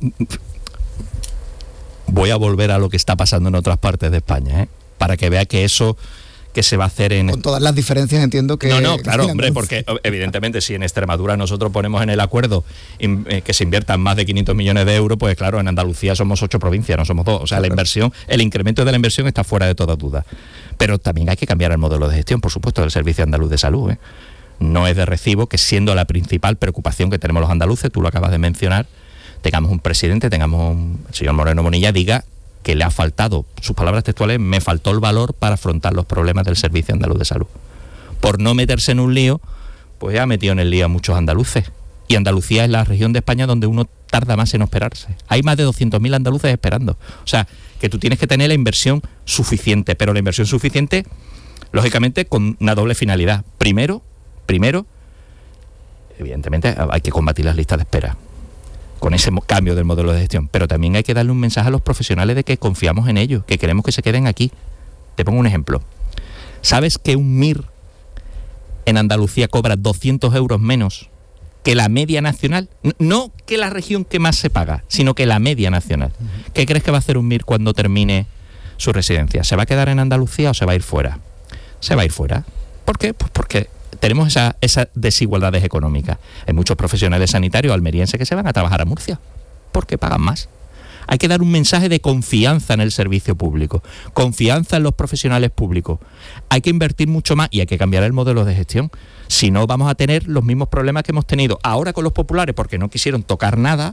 voy a volver a lo que está pasando en otras partes de España, ¿eh? Para que vea que eso que se va a hacer en... Con todas las diferencias entiendo que... No, no, claro, hombre, porque evidentemente si en Extremadura nosotros ponemos en el acuerdo que se inviertan más de quinientos millones de euros, pues claro, en Andalucía somos ocho provincias, no somos dos. O sea, la inversión, el incremento de la inversión está fuera de toda duda. Pero también hay que cambiar el modelo de gestión, por supuesto, del Servicio Andaluz de Salud, ¿eh? No es de recibo que, siendo la principal preocupación que tenemos los andaluces, tú lo acabas de mencionar, tengamos un presidente, tengamos un... El señor Moreno Bonilla diga que le ha faltado, sus palabras textuales, me faltó el valor para afrontar los problemas del Servicio Andaluz de Salud. Por no meterse en un lío, pues ya ha metido en el lío a muchos andaluces. Y Andalucía es la región de España donde uno tarda más en operarse. Hay más de doscientos mil andaluces esperando. O sea, que tú tienes que tener la inversión suficiente, pero la inversión suficiente, lógicamente, con una doble finalidad. Primero, primero, evidentemente, hay que combatir las listas de espera con ese cambio del modelo de gestión, pero también hay que darle un mensaje a los profesionales de que confiamos en ellos, que queremos que se queden aquí. Te pongo un ejemplo. ¿Sabes que un M I R en Andalucía cobra doscientos euros menos que la media nacional? No que la región que más se paga, sino que la media nacional. ¿Qué crees que va a hacer un M I R cuando termine su residencia? ¿Se va a quedar en Andalucía o se va a ir fuera? Se va a ir fuera. ¿Por qué? Pues porque tenemos esa, esas desigualdades económicas. Hay muchos profesionales sanitarios almerienses que se van a trabajar a Murcia porque pagan más. Hay que dar un mensaje de confianza en el servicio público, confianza en los profesionales públicos. Hay que invertir mucho más y hay que cambiar el modelo de gestión. Si no, vamos a tener los mismos problemas que hemos tenido ahora con los populares, porque no quisieron tocar nada,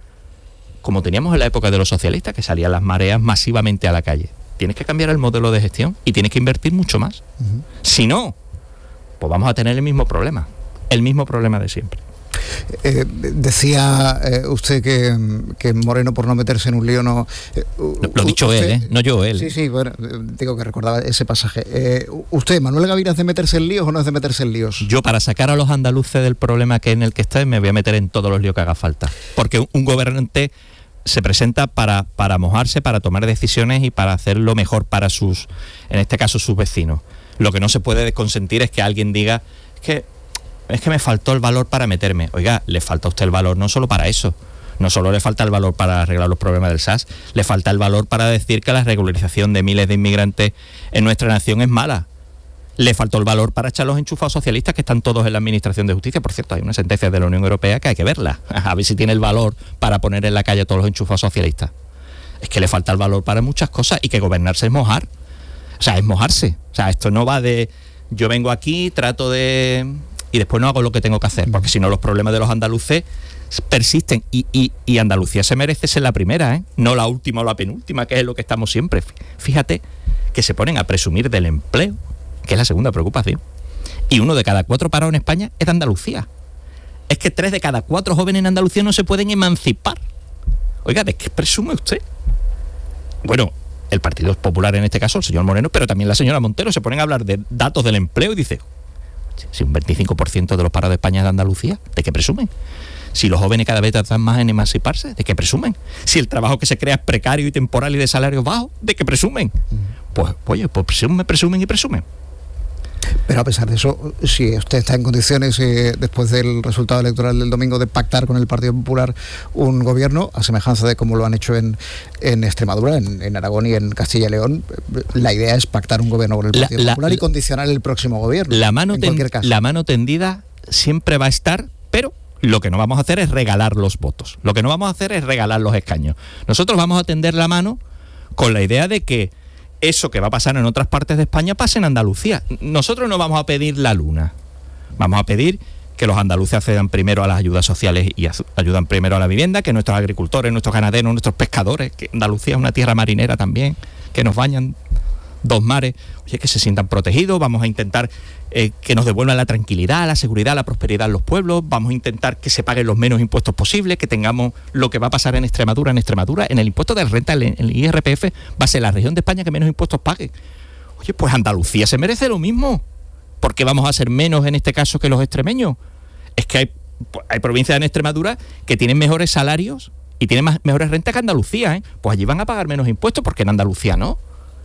como teníamos en la época de los socialistas, que salían las mareas masivamente a la calle. Tienes que cambiar el modelo de gestión y tienes que invertir mucho más. Uh-huh. Si no, pues vamos a tener el mismo problema, el mismo problema de siempre. Eh, decía eh, usted que, que Moreno, por no meterse en un lío, no... Eh, lo ha dicho usted, él, ¿eh? No yo, él. Sí, sí, bueno, digo que recordaba ese pasaje. Eh, ¿Usted, Manuel Gaviria, es de meterse en líos o no es de meterse en líos? Yo, para sacar a los andaluces del problema que en el que está, me voy a meter en todos los líos que haga falta. Porque un, un gobernante se presenta para, para mojarse, para tomar decisiones y para hacer lo mejor para sus, en este caso, sus vecinos. Lo que no se puede consentir es que alguien diga que es que me faltó el valor para meterme. Oiga, le falta a usted el valor no solo para eso. No solo le falta el valor para arreglar los problemas del S A S, le falta el valor para decir que la regularización de miles de inmigrantes en nuestra nación es mala. Le faltó el valor para echar los enchufados socialistas que están todos en la Administración de Justicia. Por cierto, hay una sentencia de la Unión Europea que hay que verla, a ver si tiene el valor para poner en la calle a todos los enchufados socialistas. Es que le falta el valor para muchas cosas y que gobernarse es mojar. O sea, es mojarse. O sea, esto no va de yo vengo aquí, trato de... y después no hago lo que tengo que hacer, porque si no los problemas de los andaluces persisten. Y, y, y Andalucía se merece ser la primera, ¿eh? No la última o la penúltima, que es lo que estamos siempre. Fíjate que se ponen a presumir del empleo, que es la segunda preocupación. Y uno de cada cuatro parados en España es de Andalucía. Es que tres de cada cuatro jóvenes en Andalucía no se pueden emancipar. Oiga, ¿de qué presume usted? Bueno, el Partido Popular en este caso, el señor Moreno, pero también la señora Montero, se ponen a hablar de datos del empleo y dice, si un veinticinco por ciento de los parados de España es de Andalucía, ¿de qué presumen? Si los jóvenes cada vez tardan más en emanciparse, ¿de qué presumen? Si el trabajo que se crea es precario y temporal y de salarios bajos, ¿de qué presumen? Pues, oye, pues presumen, presumen y presumen. Pero a pesar de eso, si usted está en condiciones, eh, después del resultado electoral del domingo, de pactar con el Partido Popular un gobierno, a semejanza de como lo han hecho en, en Extremadura, en, en Aragón y en Castilla y León, la idea es pactar un gobierno con el Partido la, Popular la, y condicionar el próximo gobierno. La mano, ten, la mano tendida siempre va a estar, pero lo que no vamos a hacer es regalar los votos, lo que no vamos a hacer es regalar los escaños. Nosotros vamos a tender la mano con la idea de que eso que va a pasar en otras partes de España pase en Andalucía. Nosotros no vamos a pedir la luna, vamos a pedir que los andaluces accedan primero a las ayudas sociales y ayudan primero a la vivienda, que nuestros agricultores, nuestros ganaderos, nuestros pescadores, que Andalucía es una tierra marinera también, que nos bañan dos mares, oye, que se sientan protegidos. Vamos a intentar eh, que nos devuelvan la tranquilidad, la seguridad, la prosperidad en los pueblos. Vamos a intentar que se paguen los menos impuestos posibles, que tengamos lo que va a pasar en Extremadura. En Extremadura, en el impuesto de renta, en el I R P F, va a ser la región de España que menos impuestos pague. Oye, pues Andalucía se merece lo mismo. ¿Por qué vamos a ser menos en este caso que los extremeños? Es que hay, hay provincias en Extremadura que tienen mejores salarios y tienen más, mejores rentas que Andalucía, ¿eh? Pues allí van a pagar menos impuestos, porque en Andalucía no.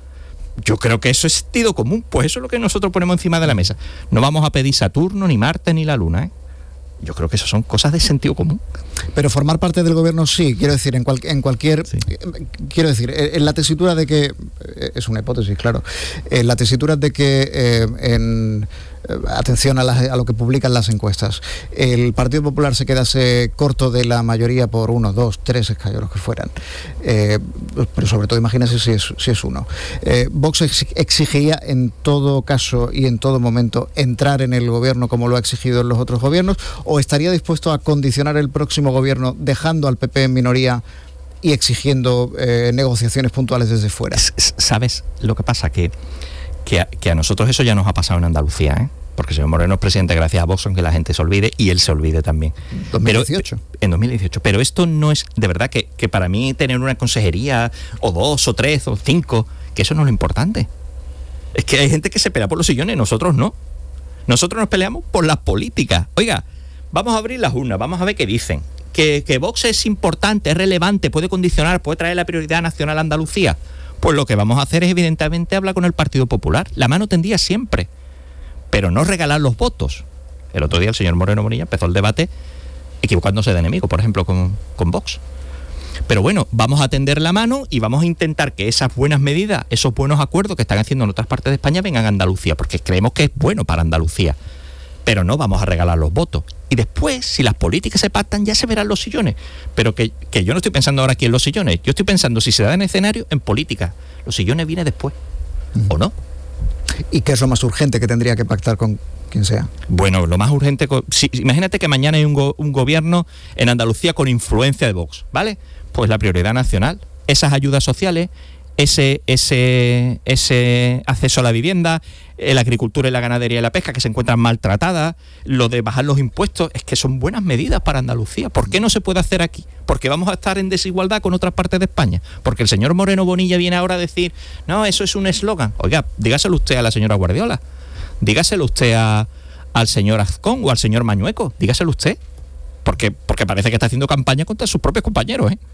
Yo creo que eso es sentido común, pues eso es lo que nosotros ponemos encima de la mesa. No vamos a pedir Saturno, ni Marte, ni la Luna, ¿eh? Yo creo que eso son cosas de sentido común. Pero formar parte del gobierno sí, quiero decir, en, cual, en cualquier... Sí. Quiero decir, en la tesitura de que... Es una hipótesis, claro. En la tesitura de que eh, en... Atención a, las, a lo que publican las encuestas. El Partido Popular se quedase corto de la mayoría por uno, dos, tres escaños que fueran. Eh, pero sobre todo imagínese si es, si es uno. Eh, Vox exigiría en todo caso y en todo momento entrar en el gobierno como lo ha exigido en los otros gobiernos, o estaría dispuesto a condicionar el próximo gobierno dejando al P P en minoría y exigiendo eh, negociaciones puntuales desde fuera. ¿Sabes lo que pasa? Que, que, a, que a nosotros eso ya nos ha pasado en Andalucía, ¿eh? Porque el señor Moreno es presidente gracias a Vox, aunque la gente se olvide, y él se olvide también. dos mil dieciocho. Pero, en dos mil dieciocho. Pero esto no es, de verdad, que, que para mí tener una consejería, o dos, o tres, o cinco, que eso no es lo importante. Es que hay gente que se pelea por los sillones, nosotros no. Nosotros nos peleamos por las políticas. Oiga, vamos a abrir las urnas, vamos a ver qué dicen. Que, que Vox es importante, es relevante, puede condicionar, puede traer la prioridad nacional a Andalucía. Pues lo que vamos a hacer es, evidentemente, hablar con el Partido Popular. La mano tendía siempre, pero no regalar los votos. El otro día el señor Moreno Bonilla empezó el debate equivocándose de enemigo, por ejemplo, con, con Vox. Pero bueno, vamos a tender la mano y vamos a intentar que esas buenas medidas, esos buenos acuerdos que están haciendo en otras partes de España vengan a Andalucía, porque creemos que es bueno para Andalucía. Pero no vamos a regalar los votos. Y después, si las políticas se pactan, ya se verán los sillones. Pero que, que yo no estoy pensando ahora aquí en los sillones. Yo estoy pensando, si se da en escenario, en política. Los sillones vienen después. Uh-huh. ¿O no? ¿Y qué es lo más urgente que tendría que pactar con quien sea? Bueno, lo más urgente... Si, imagínate que mañana hay un, go, un gobierno en Andalucía con influencia de Vox, ¿vale? Pues la prioridad nacional, esas ayudas sociales, ese, ese, ese acceso a la vivienda, la agricultura y la ganadería y la pesca que se encuentran maltratadas, lo de bajar los impuestos, es que son buenas medidas para Andalucía. ¿Por qué no se puede hacer aquí? Porque vamos a estar en desigualdad con otras partes de España. Porque el señor Moreno Bonilla viene ahora a decir, no, eso es un eslogan. Oiga, dígaselo usted a la señora Guardiola, dígaselo usted a, al señor Azcón o al señor Mañueco, dígaselo usted. Porque, porque parece que está haciendo campaña contra sus propios compañeros, ¿eh?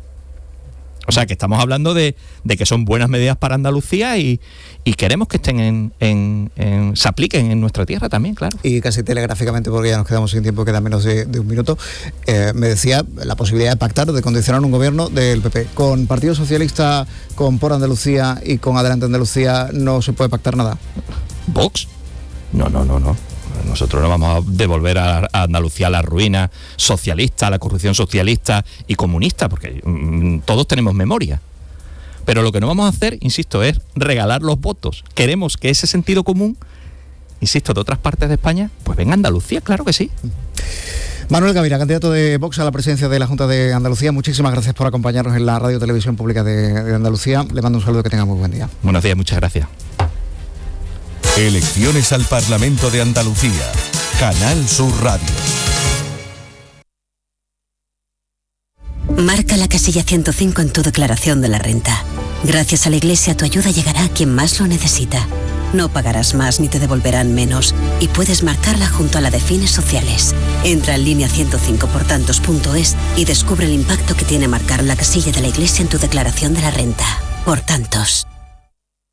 O sea, que estamos hablando de, de que son buenas medidas para Andalucía y, y queremos que estén en, en, en se apliquen en nuestra tierra también, claro. Y casi telegráficamente, porque ya nos quedamos sin tiempo, queda menos de, de un minuto, eh, me decía la posibilidad de pactar o de condicionar un gobierno del P P. Con Partido Socialista, con Por Andalucía y con Adelante Andalucía no se puede pactar nada. ¿Vox? No, no, no, no. Nosotros no vamos a devolver a, a Andalucía la ruina socialista, la corrupción socialista y comunista, porque mmm, todos tenemos memoria. Pero lo que no vamos a hacer, insisto, es regalar los votos. Queremos que ese sentido común, insisto, de otras partes de España, pues venga a Andalucía, claro que sí. Manuel Gavira, candidato de Vox a la presidencia de la Junta de Andalucía, muchísimas gracias por acompañarnos en la Radio Televisión Pública de, de Andalucía. Le mando un saludo, que tenga muy buen día. Buenos días, muchas gracias. Elecciones al Parlamento de Andalucía. Canal Sur Radio. Marca la casilla ciento cinco en tu declaración de la renta. Gracias a la Iglesia, tu ayuda llegará a quien más lo necesita. No pagarás más ni te devolverán menos. Y puedes marcarla junto a la de fines sociales. Entra en línea ciento cinco por tantos punto es y descubre el impacto que tiene marcar la casilla de la Iglesia en tu declaración de la renta. Por tantos.